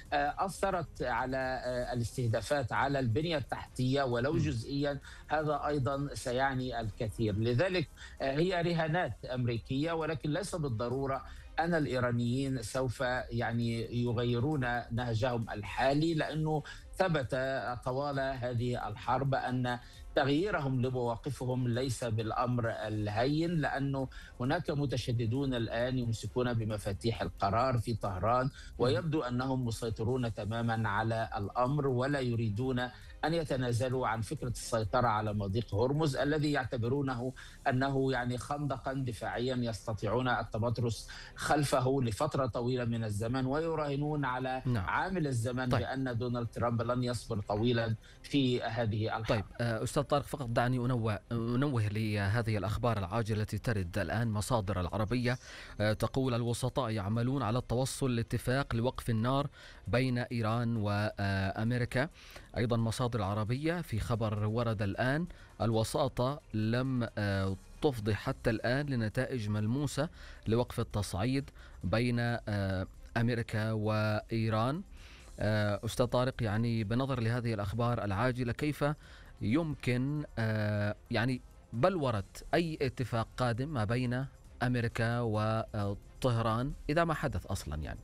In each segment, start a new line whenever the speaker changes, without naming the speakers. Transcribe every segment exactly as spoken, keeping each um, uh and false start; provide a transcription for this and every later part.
أثرت على الاستهدافات على البنية التحتية ولو جزئيا، هذا أيضا سيعني الكثير. لذلك هي رهانات أمريكية، ولكن ليس بالضرورة أن الإيرانيين سوف يعني يغيرون نهجهم الحالي، لأنه ثبت طوال هذه الحرب أن تغييرهم لمواقفهم ليس بالأمر الهين، لأنه هناك متشددون الآن يمسكون بمفاتيح القرار في طهران، ويبدو أنهم مسيطرون تماما على الأمر ولا يريدون أن يتنازلوا عن فكرة السيطرة على مضيق هرمز الذي يعتبرونه أنه يعني خندقا دفاعيا يستطيعون التبطرس خلفه لفترة طويلة من الزمن، ويراهنون على
نعم.
عامل الزمن
طيب.
بأن دونالد ترامب لن يصبر طويلا في هذه الحرب.
طيب أستاذ طارق، فقط دعني أنوه, أنوه لهذه الأخبار العاجلة التي ترد الآن. مصادر العربية تقول الوسطاء يعملون على التوصل لاتفاق لوقف النار بين إيران وأمريكا. أيضا مصادر عربية في خبر ورد الآن: الوساطة لم تفضي حتى الآن لنتائج ملموسة لوقف التصعيد بين أمريكا وإيران. أستاذ طارق، يعني بنظر لهذه الأخبار العاجلة، كيف يمكن يعني بلورة أي اتفاق قادم ما بين أمريكا وطهران إذا ما حدث أصلا؟ يعني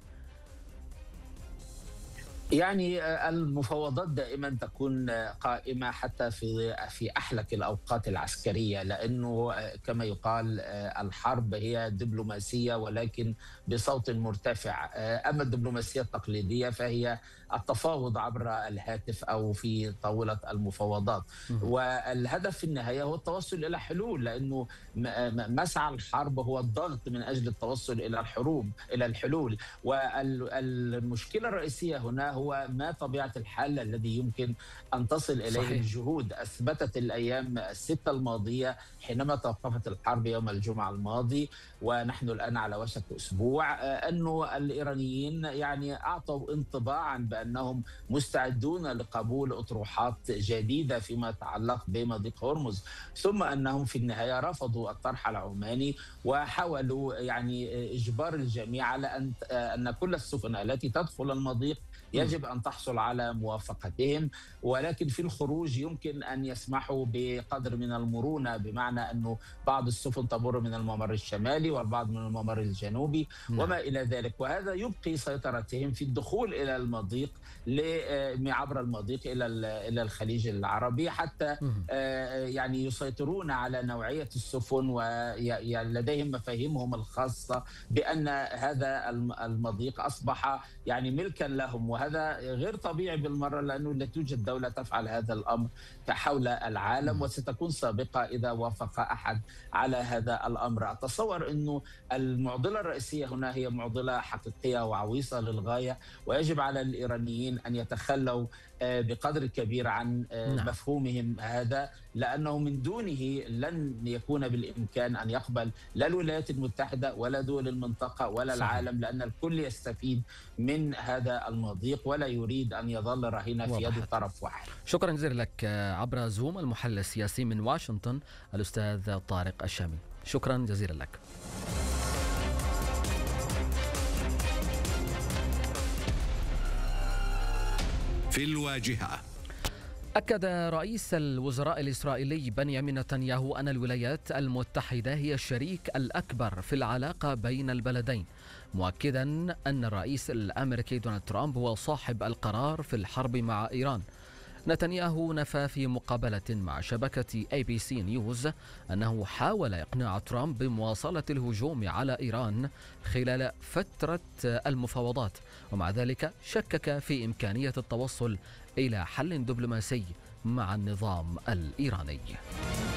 يعني المفاوضات دائما تكون قائمة حتى في في أحلك الأوقات العسكرية، لأنه كما يقال الحرب هي دبلوماسية ولكن بصوت مرتفع. أما الدبلوماسية التقليدية فهي التفاوض عبر الهاتف أو في طاولة المفاوضات، والهدف في النهاية هو التوصل إلى حلول، لأنه مسعى الحرب هو الضغط من أجل التوصل إلى الحروب إلى الحلول. والمشكلة الرئيسية هنا هو ما طبيعة الحل الذي يمكن أن تصل إليه. صحيح. الجهود أثبتت الأيام الستة الماضية حينما توقفت الحرب يوم الجمعة الماضي، ونحن الآن على وشك أسبوع، أنه الإيرانيين يعني أعطوا انطباعا بأنهم مستعدون لقبول أطروحات جديدة فيما يتعلق بمضيق هرمز، ثم أنهم في النهاية رفضوا الطرح العماني وحاولوا يعني إجبار الجميع على أن أن كل السفن التي تدخل المضيق يجب أن تحصل على موافقتهم، ولكن في الخروج يمكن أن يسمحوا بقدر من المرونة، بمعنى أنه بعض السفن تمر من الممر الشمالي والبعض من الممر الجنوبي وما إلى ذلك، وهذا يبقي سيطرتهم في الدخول إلى المضيق عبر المضيق إلى إلى الخليج العربي، حتى يعني يسيطرون على نوعية السفن ولديهم مفاهيمهم الخاصة بأن هذا المضيق أصبح يعني ملكا لهم، وهذا غير طبيعي بالمرة، لأنه لا توجد دولة تفعل هذا الأمر حول العالم وستكون سابقة إذا وافق أحد على هذا الأمر. أتصور أنه المعضلة الرئيسية هنا هي معضلة حقيقية وعويصة للغاية، ويجب على الإيرانيين أن يتخلوا بقدر كبير عن مفهومهم هذا، لأنه من دونه لن يكون بالإمكان أن يقبل لا الولايات المتحدة ولا دول المنطقة ولا صحيح. العالم، لأن الكل يستفيد من هذا المضيق ولا يريد أن يظل رهينة في يد طرف واحد.
شكرا جزيلا لك عبر زوم المحلل السياسي من واشنطن الأستاذ طارق الشامي، شكرا جزيلا لك.
في الواجهة.
أكد رئيس الوزراء الإسرائيلي بنيامين نتنياهو أن الولايات المتحدة هي الشريك الأكبر في العلاقة بين البلدين، مؤكدا أن الرئيس الأمريكي دونالد ترامب هو صاحب القرار في الحرب مع إيران. نتنياهو نفى في مقابلة مع شبكة إيه بي سي نيوز أنه حاول إقناع ترامب بمواصلة الهجوم على إيران خلال فترة المفاوضات، ومع ذلك شكك في إمكانية التوصل إلى حل دبلوماسي مع النظام الإيراني.